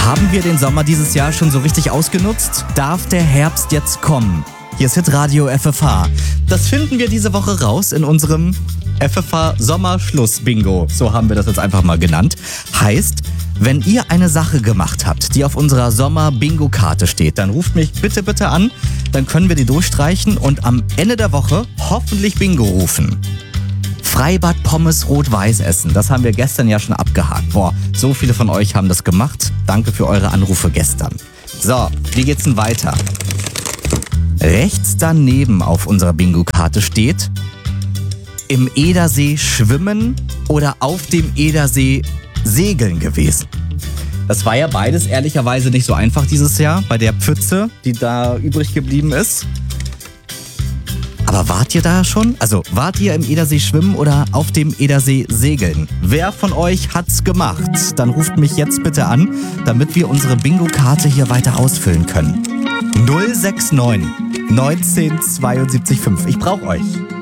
Haben wir den Sommer dieses Jahr schon so richtig ausgenutzt? Darf der Herbst jetzt kommen? Hier ist Hitradio FFH. Das finden wir diese Woche raus in unserem FFH Sommerschluss-Bingo. So haben wir das jetzt einfach mal genannt. Heißt, wenn ihr eine Sache gemacht habt, die auf unserer Sommer-Bingo-Karte steht, dann ruft mich bitte an. Dann können wir die durchstreichen und am Ende der Woche hoffentlich Bingo rufen. Freibad Pommes Rot-Weiß essen. Das haben wir gestern ja schon abgehakt. Boah, so viele von euch haben das gemacht. Danke für eure Anrufe gestern. So, wie geht's denn weiter? Rechts daneben auf unserer Bingo-Karte steht: im Edersee schwimmen oder auf dem Edersee segeln gewesen. Das war ja beides ehrlicherweise nicht so einfach dieses Jahr bei der Pfütze, die da übrig geblieben ist. Aber wart ihr da schon? Also wart ihr im Edersee schwimmen oder auf dem Edersee segeln? Wer von euch hat's gemacht? Dann ruft mich jetzt bitte an, damit wir unsere Bingo-Karte hier weiter ausfüllen können. 069 19 72 5. Ich brauche euch.